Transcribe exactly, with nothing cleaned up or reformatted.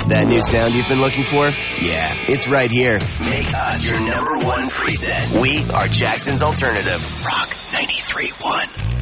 That new sound you've been looking for? Yeah, it's right here. Make us your number one preset. We are Jackson's Alternative. Rock ninety-three point one.